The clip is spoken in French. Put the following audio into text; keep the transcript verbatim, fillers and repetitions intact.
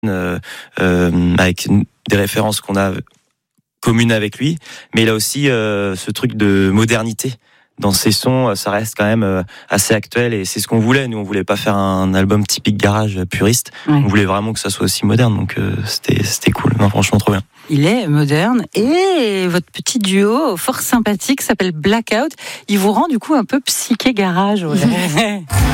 euh, euh, avec des références qu'on a communes avec lui, mais il a aussi euh, ce truc de modernité. Dans ses sons, ça reste quand même assez actuel et c'est ce qu'on voulait. Nous, on voulait pas faire un album typique garage puriste. Ouais. On voulait vraiment que ça soit aussi moderne, donc euh, c'était c'était cool. Non, franchement, trop bien. Il est moderne et votre petit duo fort sympathique s'appelle Blackout. Il vous rend du coup un peu psyché garage. Ouais.